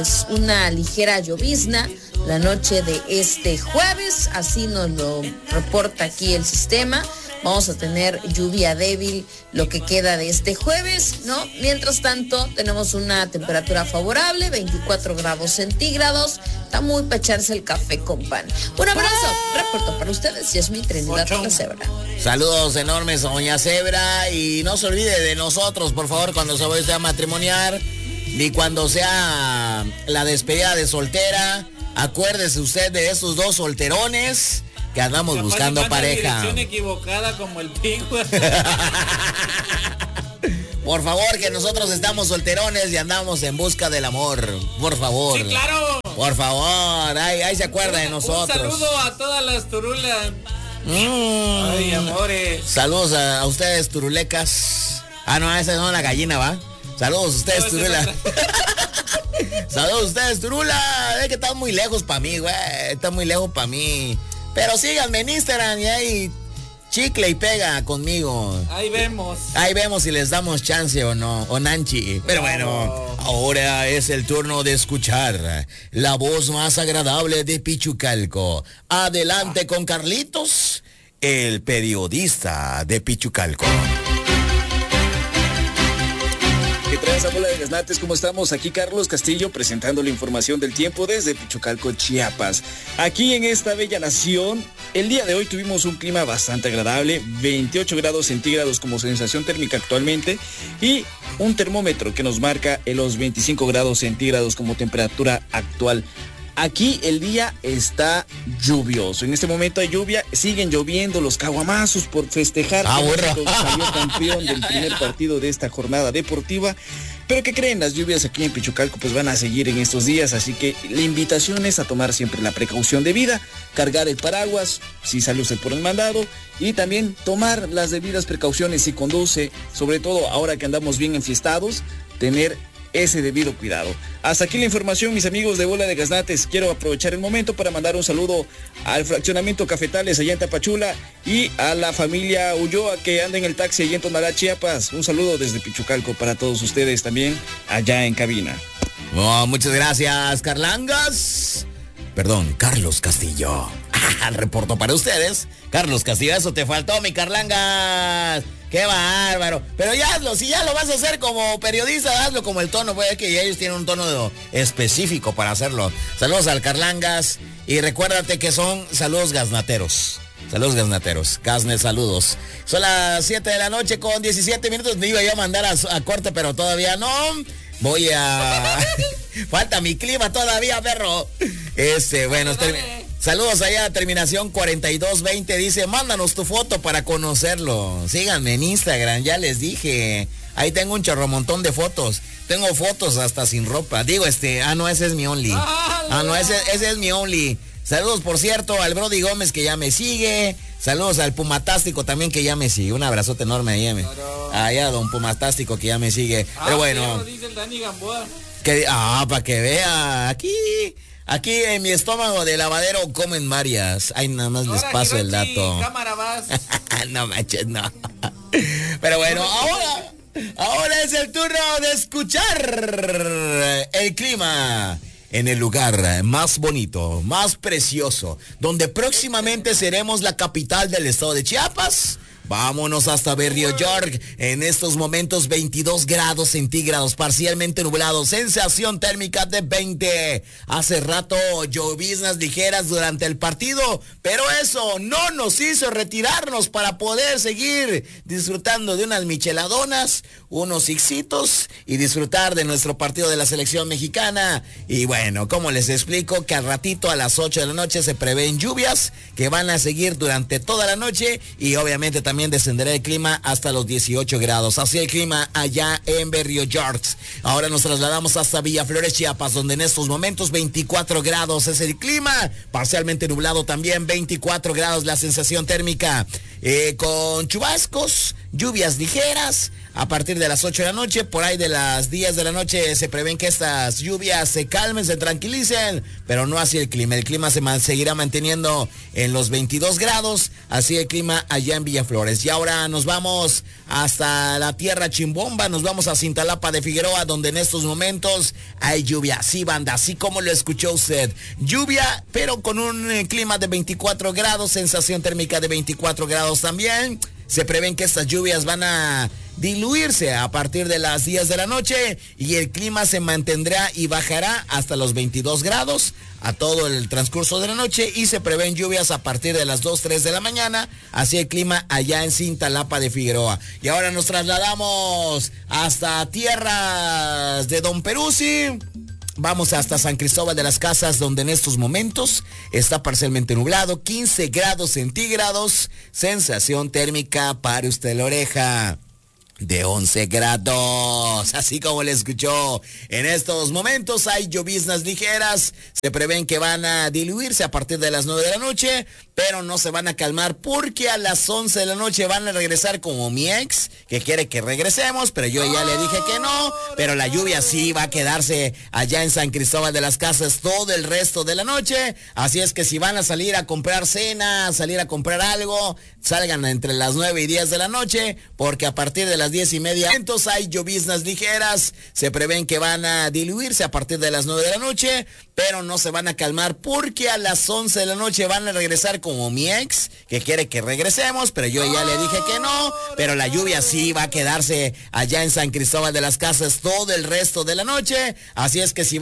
una ligera llovizna la noche de este jueves, así nos lo reporta aquí el sistema. Vamos a tener lluvia débil lo que queda de este jueves, ¿no? Mientras tanto, tenemos una temperatura favorable, 24 grados centígrados. Está muy para echarse el café con pan. Un abrazo. Reporto para ustedes, Yasmín Trinidad la Cebra. Saludos enormes a doña Cebra. Y no se olvide de nosotros, por favor, cuando se vaya a matrimoniar, ni cuando sea la despedida de soltera. Acuérdese usted de esos dos solterones que andamos buscando pareja. Dirección equivocada como el pingüe. Por favor, que nosotros estamos solterones y andamos en busca del amor. Por favor. Sí, claro. Por favor, ahí se acuerda de nosotros. Un saludo a todas las turulas. Ay, amores. Saludos a ustedes, turulecas. Ah, no, esa no es la gallina, ¿va? Saludos a ustedes, turulas. Saludos a ustedes, turula. Es que están muy lejos para mí, güey. Están muy lejos para mí. Pero síganme en Instagram y ahí chicle y pega conmigo. Ahí vemos. Ahí vemos si les damos chance o no, o Nanchi. Pero bueno, ahora es el turno de escuchar la voz más agradable de Pichucalco. Adelante con Carlitos, el periodista de Pichucalco. ¿Qué traes, bola de gaznates? ¿Cómo estamos? Aquí Carlos Castillo presentando la información del tiempo desde Pichucalco, Chiapas. Aquí en esta bella nación, el día de hoy tuvimos un clima bastante agradable, 28 grados centígrados como sensación térmica actualmente y un termómetro que nos marca los 25 grados centígrados como temperatura actual. Aquí el día está lluvioso. En este momento hay lluvia, siguen lloviendo los caguamazos por festejar que salió campeón del primer partido de esta jornada deportiva. Pero ¿qué creen? Las lluvias aquí en Pichucalco pues van a seguir en estos días, así que la invitación es a tomar siempre la precaución debida, cargar el paraguas si sale usted por el mandado y también tomar las debidas precauciones si conduce, sobre todo ahora que andamos bien enfiestados, tener ese debido cuidado. Hasta aquí la información, mis amigos de Bola de Gaznates. Quiero aprovechar el momento para mandar un saludo al fraccionamiento Cafetales allá en Tapachula y a la familia Ulloa que anda en el taxi allá en Tonalá, Chiapas. Un saludo desde Pichucalco para todos ustedes también allá en cabina. Oh, muchas gracias, Carlangas. Perdón, Carlos Castillo. Reporto para ustedes. Carlos Castillo, eso te faltó, mi Carlangas. ¡Qué bárbaro! Pero ya hazlo, si ya lo vas a hacer como periodista, hazlo como el tono, pues, que ellos tienen un tono específico para hacerlo. Saludos al Carlangas y recuérdate que son saludos gaznateros. Saludos gaznateros, Gaznes, saludos. Son las 7 de la noche con 17 minutos. Me iba yo a mandar a corte, pero todavía no. Voy a... Falta mi clima todavía, perro. Bueno, saludos allá, terminación 4220. Dice, mándanos tu foto para conocerlo. Síganme en Instagram, ya les dije. Ahí tengo un chorromontón de fotos. Tengo fotos hasta sin ropa. Digo, no, ese es mi only. No, ese es mi only. Saludos, por cierto, al Brody Gómez que ya me sigue. Saludos al Pumatástico también que ya me sigue. Un abrazote enorme ahí. Allá, don Pumatástico que ya me sigue. Pero bueno. Dice el Dani Gamboa. Para que vea. Aquí en mi estómago de lavadero comen Marias. Ahí nada más les paso el dato. Cámara vas. No manches, no. Pero bueno, ahora es el turno de escuchar el clima en el lugar más bonito, más precioso, donde próximamente seremos la capital del estado de Chiapas. Vámonos hasta Berrio York. En estos momentos 22 grados centígrados, parcialmente nublado, sensación térmica de 20. Hace rato lloviznas ligeras durante el partido, pero eso no nos hizo retirarnos para poder seguir disfrutando de unas micheladonas, unos ixitos y disfrutar de nuestro partido de la selección mexicana. Y bueno, como les explico que al ratito a las 8 de la noche se prevén lluvias que van a seguir durante toda la noche y obviamente también descenderá el clima hasta los 18 grados. Así el clima allá en Berrio York. Ahora nos trasladamos hasta Villaflores, Chiapas, donde en estos momentos 24 grados es el clima, parcialmente nublado también, 24 grados la sensación térmica. con chubascos, lluvias ligeras. A partir de las 8 de la noche, por ahí de las 10 de la noche, se prevén que estas lluvias se calmen, se tranquilicen, pero no así el clima. El clima se seguirá manteniendo en los 22 grados, así el clima allá en Villaflores. Y ahora nos vamos hasta la tierra chimbomba, nos vamos a Cintalapa de Figueroa, donde en estos momentos hay lluvia. Sí, banda, así como lo escuchó usted. Lluvia, pero con un clima de 24 grados, sensación térmica de 24 grados también. Se prevén que estas lluvias van a diluirse a partir de las 10 de la noche y el clima se mantendrá y bajará hasta los 22 grados a todo el transcurso de la noche y se prevén lluvias a partir de las 2, 3 de la mañana, así el clima allá en Cintalapa de Figueroa. Y ahora nos trasladamos hasta tierras de Don Peruzzi. Vamos hasta San Cristóbal de las Casas, donde en estos momentos está parcialmente nublado, 15 grados centígrados, sensación térmica para usted la oreja de 11 grados, así como le escuchó. En estos momentos hay lloviznas ligeras, se prevén que van a diluirse a partir de las 9 de la noche, pero no se van a calmar porque a las 11 de la noche van a regresar como mi ex, que quiere que regresemos, pero yo ya le dije que no, pero la lluvia sí va a quedarse allá en San Cristóbal de las Casas todo el resto de la noche, así es que si van a salir a comprar cena, salir a comprar algo, salgan entre las 9 y 10 de la noche, porque a partir de las 10:30 hay lloviznas ligeras, se prevén que van a diluirse a partir de las 9 de la noche, pero no se van a calmar porque a las 11 de la noche van a regresar como mi ex, que quiere que regresemos, pero yo ya le dije que no, pero la lluvia sí va a quedarse allá en San Cristóbal de las Casas todo el resto de la noche, así es que si